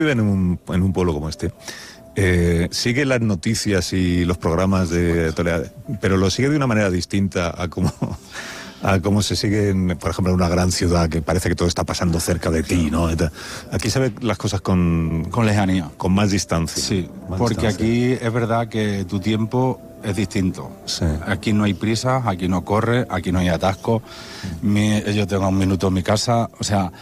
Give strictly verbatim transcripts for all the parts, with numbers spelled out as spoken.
viven en un, en un pueblo como este, eh, sigue las noticias y los programas de Toledo, pero lo sigue de una manera distinta a cómo, a cómo se sigue, en, por ejemplo, en una gran ciudad que parece que todo está pasando cerca de ti, ¿no? Aquí se ven las cosas con... Con lejanía. Con más distancia. Sí, más porque distancia. aquí es verdad que tu tiempo es distinto. Sí. Aquí no hay prisa, aquí no corre, aquí no hay atasco. Mi, yo tengo un minuto en mi casa, o sea...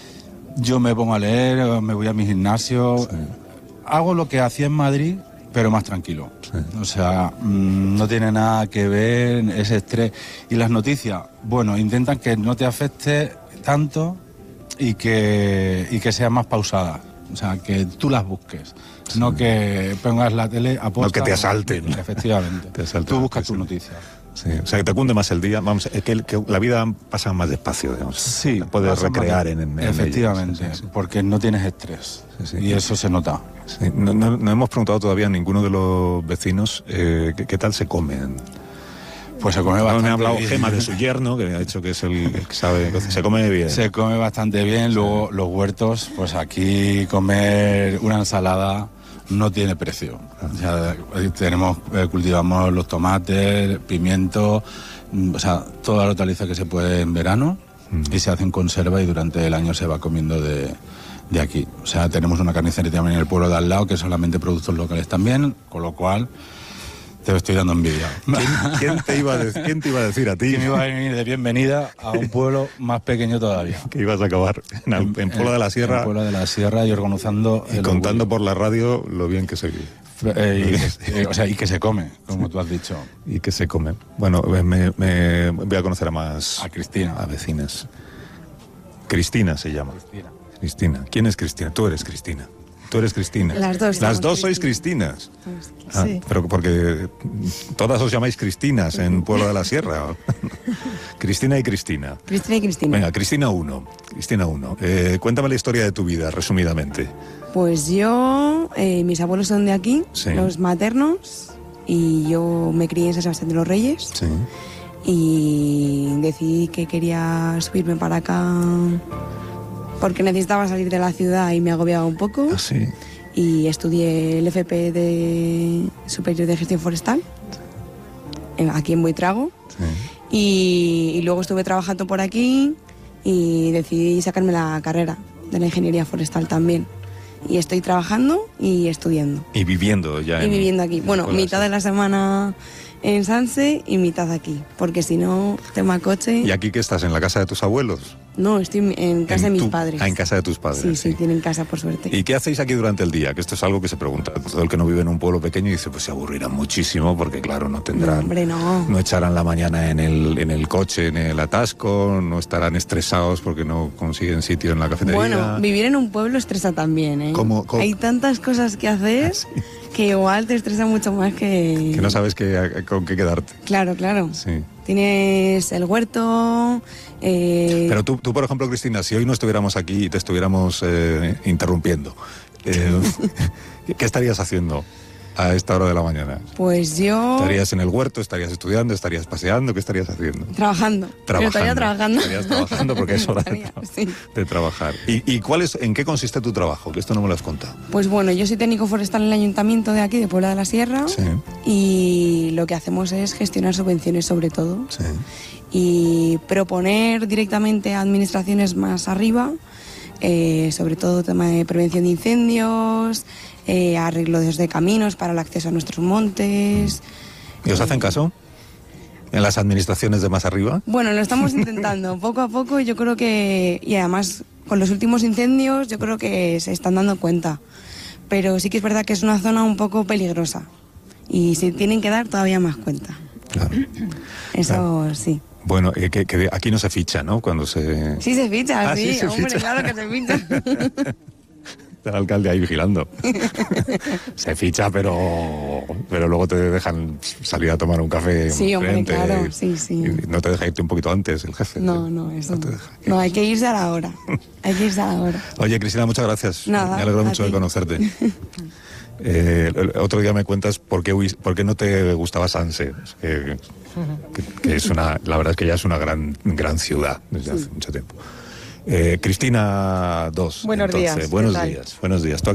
Yo me pongo a leer, me voy a mi gimnasio, sí. Hago lo que hacía en Madrid, pero más tranquilo. Sí. O sea, mmm, no tiene nada que ver ese estrés. Y las noticias, bueno, intentan que no te afecte tanto y que, y que sean más pausadas. O sea, que tú las busques. Sí. No que pongas la tele a posta. No que te asalten. Efectivamente. Te asalten. Tú buscas tus noticias. Sí, o sea, que te cunde más el día, vamos, es que, que la vida pasa más despacio, digamos. Sí. Puedes recrear en, en Efectivamente, en sí, sí. Porque no tienes estrés, sí, sí. Y eso se nota. Sí. No, no, no hemos preguntado todavía a ninguno de los vecinos eh, ¿qué, qué tal se comen. Pues se come bastante bien. Me ha hablado bien. Gema de su yerno, que me ha dicho que es el que sabe, se come bien. Se come bastante bien, luego los huertos, pues aquí comer una ensalada no tiene precio. O sea, tenemos, eh, cultivamos los tomates, pimientos, o sea, toda la hortaliza que se puede en verano mm. y se hace en conserva y durante el año se va comiendo de, de aquí. O sea, tenemos una carnicería también en el pueblo de al lado que es solamente productos locales también, con lo cual te estoy dando envidia. ¿Quién, quién, te iba a de, ¿Quién te iba a decir a ti? Que me iba a venir de bienvenida a un pueblo más pequeño todavía. Que ibas a acabar en, el, en Puebla de la Sierra. En Puebla de la Sierra y organizando... Y contando orgullo. Por la radio lo bien que se vive. Eh, y, que, eh, o sea, y que se come, como tú has dicho. Y que se come. Bueno, me, me voy a conocer a más... A Cristina. A vecinas. Cristina se llama. Cristina. Cristina. ¿Quién es Cristina? Tú eres Cristina. Tú eres Cristina. Las dos. Las dos sois Cristinas. Ah, sí. Pero porque todas os llamáis Cristinas en Pueblo de la Sierra. Cristina y Cristina. Cristina y Cristina. Venga, Cristina uno. Cristina uno. Eh, cuéntame la historia de tu vida, resumidamente. Pues yo, eh, mis abuelos son de aquí, sí. Los maternos, y yo me crié en San Sebastián de los Reyes. Sí. Y decidí que quería subirme para acá porque necesitaba salir de la ciudad y me agobiaba un poco. ¿Ah, sí? Y estudié el F P de Superior de Gestión Forestal, aquí en Buitrago. Sí. Y, y luego estuve trabajando por aquí y decidí sacarme la carrera de la Ingeniería Forestal también. Y estoy trabajando y estudiando. Y viviendo ya. Y en, viviendo aquí. Bueno, mitad de la semana en Sanse y mitad aquí, porque si no, tema coche... ¿Y aquí qué estás? ¿En la casa de tus abuelos? No, estoy en casa ¿En de mis tu... padres. Ah, en casa de tus padres. Sí, sí, sí, tienen casa, por suerte. ¿Y qué hacéis aquí durante el día? Que esto es algo que se pregunta. Todo el que no vive en un pueblo pequeño dice, pues se aburrirán muchísimo, porque claro, no tendrán... No, hombre, no. No echarán la mañana en el, en el coche, en el atasco, no estarán estresados porque no consiguen sitio en la cafetería. Bueno, vivir en un pueblo estresa también, ¿eh? ¿Cómo, cómo? Hay tantas cosas que hacer... ¿Ah, sí? Que igual te estresa mucho más que... Que no sabes qué, con qué quedarte. Claro, claro. Sí. Tienes el huerto... Eh... Pero tú, tú, por ejemplo, Cristina, si hoy no estuviéramos aquí y te estuviéramos eh, interrumpiendo, eh, ¿qué estarías haciendo a esta hora de la mañana? Pues yo... ¿Estarías en el huerto? ¿Estarías estudiando? ¿Estarías paseando? ¿Qué estarías haciendo? Trabajando. Trabajando. Yo estaría trabajando. Estarías trabajando porque es hora de, tra sí. de trabajar. ¿Y, y cuál es, en qué consiste tu trabajo? Que esto no me lo has contado. Pues bueno, yo soy técnico forestal en el ayuntamiento de aquí, de Puebla de la Sierra. Sí. Y lo que hacemos es gestionar subvenciones sobre todo. Sí. Y proponer directamente a administraciones más arriba, eh, sobre todo tema de prevención de incendios, eh, arreglos de caminos para el acceso a nuestros montes. ¿Y os eh, hacen caso en las administraciones de más arriba? Bueno, lo estamos intentando poco a poco. Yo creo que, y además con los últimos incendios yo creo que se están dando cuenta, pero sí que es verdad que es una zona un poco peligrosa y se tienen que dar todavía más cuenta. Claro. Eso claro. Sí. Bueno, eh, que, que aquí no se ficha, ¿no? Cuando se... Sí se ficha, ah, sí, sí se hombre, ficha. claro que se ficha. Está el alcalde ahí vigilando. Se ficha, pero pero luego te dejan salir a tomar un café. Sí, hombre, frente, claro, sí, sí. Y no te deja irte un poquito antes el jefe. No, no, eso no. No, no. no hay que irse a la hora. Hay que irse a la hora. Oye, Cristina, muchas gracias. Nada, me alegro mucho ti. de conocerte. Eh, el otro día me cuentas por qué, por qué no te gustaba Sanse, que, que, que es una, la verdad es que ya es una gran, gran ciudad desde sí. hace mucho tiempo. Eh, Cristina dos. Buenos entonces, días. Buenos días, buenos días.